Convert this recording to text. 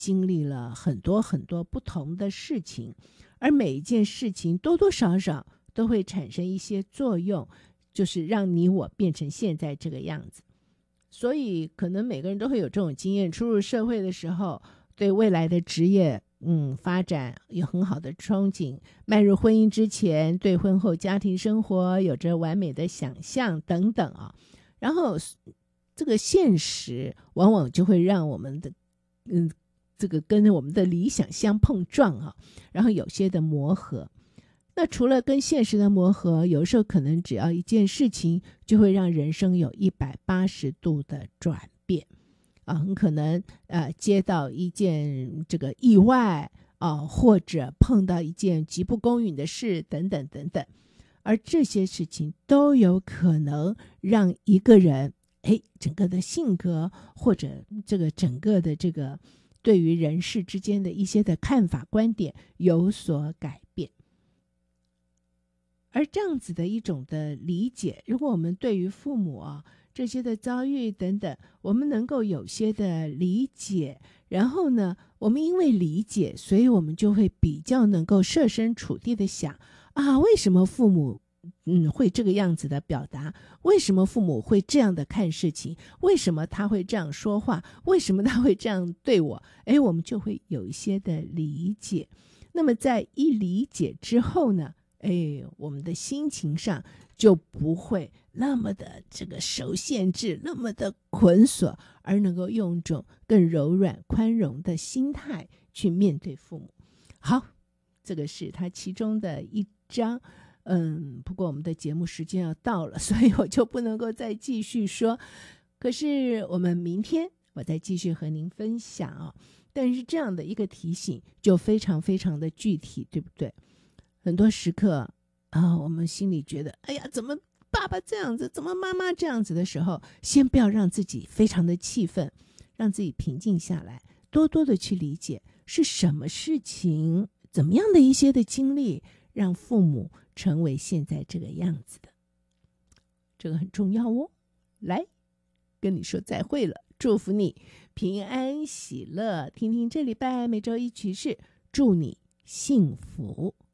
经历了很多很多不同的事情，而每一件事情多多少少都会产生一些作用，就是让你我变成现在这个样子。所以可能每个人都会有这种经验，初入社会的时候对未来的职业发展有很好的憧憬，迈入婚姻之前对婚后家庭生活有着完美的想象等等啊。然后这个现实往往就会让我们的这个跟我们的理想相碰撞啊，然后有些的磨合。那除了跟现实的磨合，有时候可能只要一件事情就会让人生有180度的转变啊，很可能接到一件这个意外啊，或者碰到一件极不公允的事等等等等，而这些事情都有可能让一个人整个的性格或者这个整个的这个对于人事之间的一些的看法观点有所改变。而这样子的一种的理解，如果我们对于父母这些的遭遇等等，我们能够有些的理解，然后呢，我们因为理解，所以我们就会比较能够设身处地的想为什么父母会这个样子的表达，为什么父母会这样的看事情，为什么他会这样说话，为什么他会这样对我，我们就会有一些的理解。那么在一理解之后呢，我们的心情上就不会那么的这个受限制，那么的捆锁，而能够用一种更柔软宽容的心态去面对父母。好，这个是他其中的一章。不过我们的节目时间要到了，所以我就不能够再继续说。可是我们明天我再继续和您分享但是这样的一个提醒就非常非常的具体，对不对？很多时刻我们心里觉得怎么爸爸这样子，怎么妈妈这样子的时候，先不要让自己非常的气愤，让自己平静下来，多多的去理解是什么事情，怎么样的一些的经历让父母成为现在这个样子的，这个很重要来跟你说再会了，祝福你平安喜乐，听听这礼拜每周一曲式，祝你幸福。